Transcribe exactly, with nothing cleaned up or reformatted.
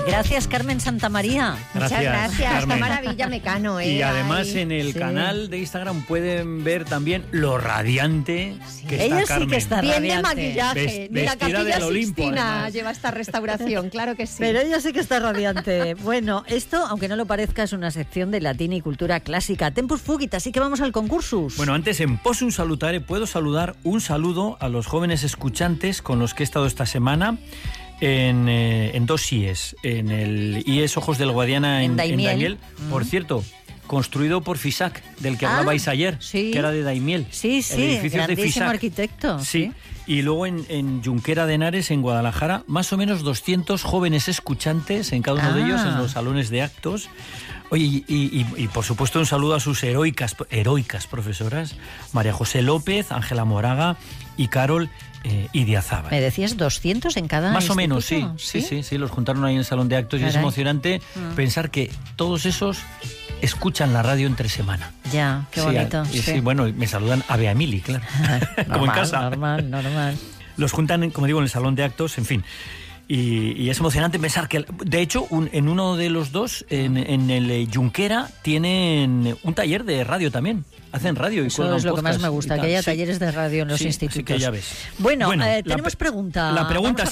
Gracias, Carmen Santamaría. Gracias, Muchas gracias. Carmen. Qué maravilla Mecano, ¿eh? Y además Ay, en el sí. canal de Instagram pueden ver también lo radiante que Ella está sí Carmen. que está Bien de radiante. maquillaje. Ves- Ni la vestida Capilla del Olimpo, Sixtina además. lleva esta restauración, claro que sí. Pero ella sí que está radiante. Bueno, esto, aunque no lo parezca, es una sección de latín y cultura clásica. Tempus fugit, así que vamos al concursus. Bueno, antes en Possum Salutare puedo saludar un saludo a los jóvenes escuchantes con los que he estado esta semana en, eh, en dos I E S. En el I E S Ojos del Guadiana en, En en Daimiel. Daimiel. Por cierto, construido por Fisac, del que Ah, hablabais ayer, sí. que era de Daimiel. Sí, El sí, edificio es de grandísimo Fisac. arquitecto. Sí. Y luego en, en Junquera de Henares, en Guadalajara, más o menos doscientos jóvenes escuchantes en cada uno de Ah. ellos, en los salones de actos. Oye, y, y- y, y, por supuesto un saludo a sus heroicas, heroicas profesoras, María José López, Ángela Moraga y Carol eh, Idiazábal. ¿Me decías doscientos en cada Más o menos, sí, instituto? sí, sí, sí, los juntaron ahí en el salón de actos y es Caray. emocionante Ah. pensar que todos esos escuchan la radio entre semana. Ya, qué Sí, bonito. y sí, bueno, me saludan a Bea Mili, claro. Como en Normal, casa. Normal, normal. Los juntan, como digo, en el salón de actos, en fin. Y, y es emocionante pensar que, de hecho, un- en uno de los dos, en, en el eh, Junquera, tienen un taller de radio también. Hacen radio y Eso cuelgan es lo que más podcast me y gusta, tal. que haya Sí. talleres de radio en los Sí, institutos. así que ya ves. Bueno, Bueno, eh, la tenemos pre- pregunta. La pregunta Vamos a